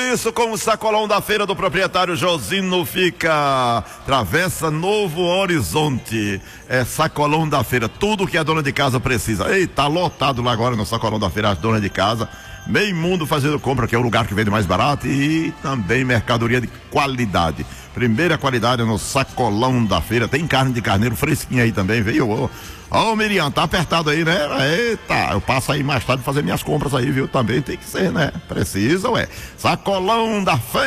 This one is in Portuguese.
isso, com o sacolão da feira do proprietário Josino fica Travessa Novo Horizonte. É sacolão da feira, tudo que a dona de casa precisa. Ei, tá lotado lá agora no sacolão da feira, as donas de casa. Meio mundo fazendo compra, que é o lugar que vende mais barato, e também mercadoria de qualidade. Primeira qualidade no sacolão da feira. Tem carne de carneiro fresquinha aí também, veio. Ô, Miriam, tá apertado aí, né? Eita, eu passo aí mais tarde fazer minhas compras aí, viu? Também tem que ser, né? Precisa, ué. Sacolão da feira.